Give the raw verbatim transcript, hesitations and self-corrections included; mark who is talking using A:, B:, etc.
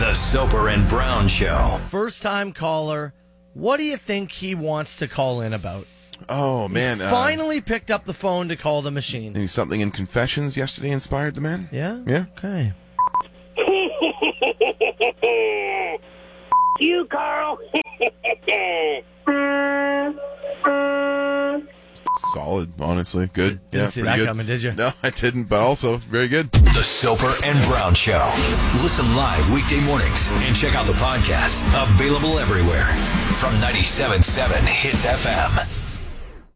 A: The Soper and Brown Show.
B: First time caller. What do you think he wants to call in about?
C: Oh, man.
B: He
C: uh,
B: finally picked up the phone to call the machine.
C: Maybe something in Confessions yesterday inspired the man?
B: Yeah?
C: Yeah.
B: Okay.
D: You, Carl.
C: Solid, honestly. Good.
B: Didn't
C: yeah,
B: see
C: pretty
B: that
C: good.
B: coming, did you?
C: No, I didn't, but also very good.
A: The Soper and Brown Show. Listen live weekday mornings and check out the podcast. Available everywhere. From ninety-seven point seven Hits F M.